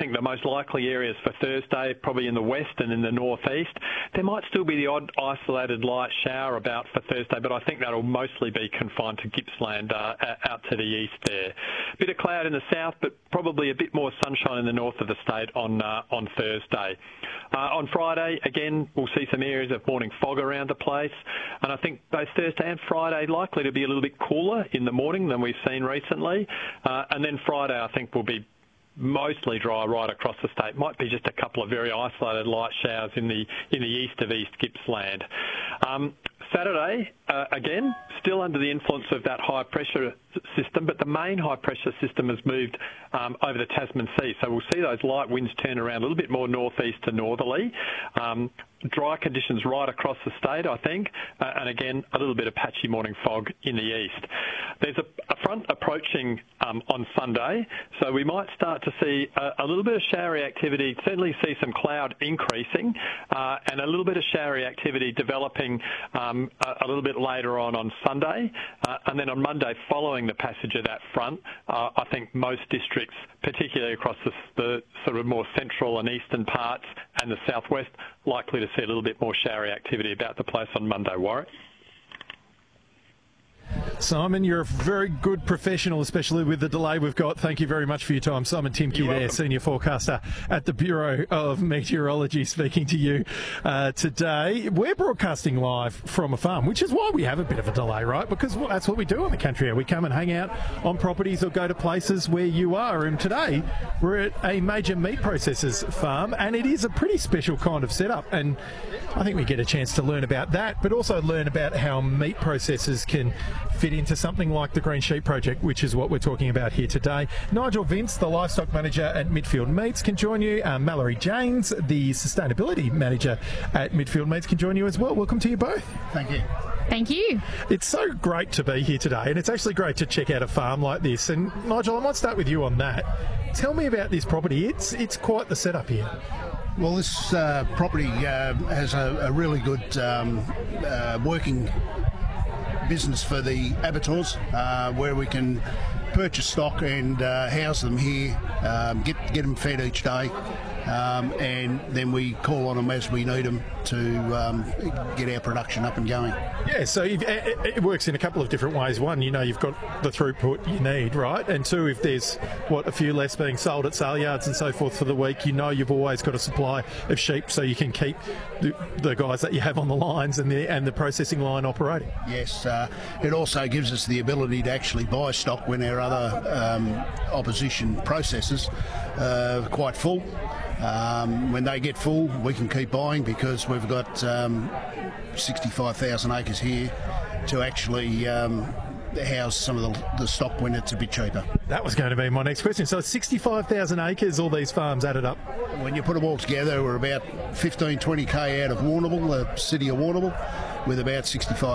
think the most likely areas for Thursday, probably in the west and in the northeast. There might still be the odd isolated light shower about for Thursday, but I think that'll mostly be confined to Gippsland out to the east there. Bit of cloud in the south, but probably a bit more sunshine in the north of the state on Thursday. On Friday, again, we'll see some areas of morning fog around the place, and I think both Thursday and Friday likely to be a little bit cooler in the morning than we've seen recently. And then Friday, I think, will be mostly dry right across the state. Might be just a couple of very isolated light showers in the east of East Gippsland. Saturday, again, still under the influence of that high pressure system, but the main high pressure system has moved over the Tasman Sea. So we'll see those light winds turn around a little bit more northeast to northerly. Dry conditions right across the state, I think, and again, a little bit of patchy morning fog in the east. There's a front approaching on Sunday, so we might start to see a little bit of showery activity, certainly see some cloud increasing, and a little bit of showery activity developing a little bit later on Sunday. And then on Monday, following the passage of that front, I think most districts, particularly across the sort of more central and eastern parts and the southwest, likely to see a little bit more showery activity about the place on Monday, Warwick. Simon, you're a very good professional, especially with the delay we've got. Thank you very much for your time. Simon Timke there, Senior Forecaster at the Bureau of Meteorology, speaking to you today. We're broadcasting live from a farm, which is why we have a bit of a delay, right? Because that's what we do on the country. We come and hang out on properties or go to places where you are. And today, we're at a major meat processors farm, and it is a pretty special kind of setup. And I think we get a chance to learn about that, but also learn about how meat processors can fit into something like the Green Sheep Project, which is what we're talking about here today. Nigel Vince, the Livestock Manager at Midfield Meats, can join you. Mallory James, the Sustainability Manager at Midfield Meats, can join you as well. Welcome to you both. Thank you. Thank you. It's so great to be here today, and it's actually great to check out a farm like this. And Nigel, I might start with you on that. Tell me about this property. It's quite the setup here. Well, this property has a really good working business for the abattoirs, where we can purchase stock and house them here, get them fed each day, and then we call on them as we need them to get our production up and going. Yeah, so it works in a couple of different ways. One, you've got the throughput you need, right? And two, if there's, a few less being sold at sale yards and so forth for the week, you've always got a supply of sheep so you can keep the guys that you have on the lines and the processing line operating. Yes, it also gives us the ability to actually buy stock when our other opposition processors are quite full. When they get full, we can keep buying because we've got 65,000 acres here to actually house some of the stock when it's a bit cheaper. That was going to be my next question. So 65,000 acres, all these farms added up? When you put them all together, we're about 15-20k out of Warrnambool, the city of Warrnambool, with about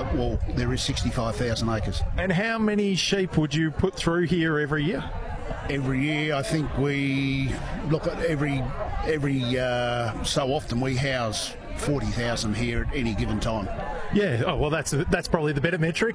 65,000 acres. And how many sheep would you put through here every year? Every year, I think we look at every so often we house 40,000 here at any given time. Yeah, oh well, that's probably the better metric.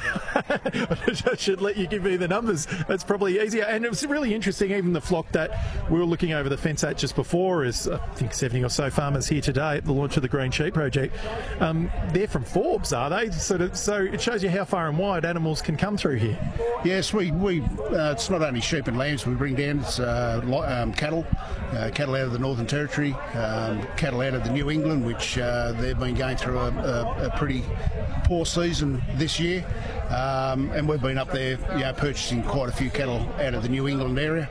I should let you give me the numbers. That's probably easier. And it was really interesting, even the flock that we were looking over the fence at just before is, I think, 70 or so farmers here today at the launch of the Green Sheep Project. They're from Forbes, are they? So it shows you how far and wide animals can come through here. Yes, we it's not only sheep and lambs we bring down, it's cattle out of the Northern Territory, cattle out of the New England, which they've been going through a pretty poor season this year, and we've been up there purchasing quite a few cattle out of the New England area,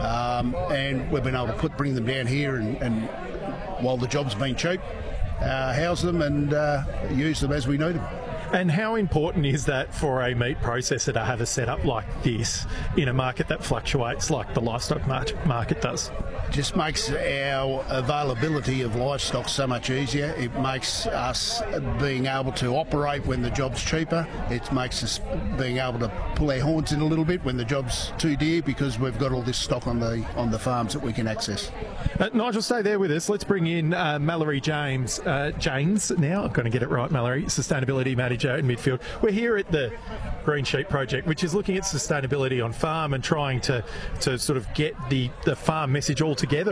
and we've been able to bring them down here and while the job's been cheap, house them and use them as we need them. And how important is that for a meat processor to have a setup like this in a market that fluctuates like the livestock market does? Just makes our availability of livestock so much easier. It makes us being able to operate when the job's cheaper. It makes us being able to pull our horns in a little bit when the job's too dear, because we've got all this stock on the farms that we can access. Nigel, stay there with us. Let's bring in Mallory James. James, now I'm going to get it right, Mallory, Sustainability Manager in Midfield. We're here at the Green Sheep Project, which is looking at sustainability on farm and trying to sort of get the farm message all together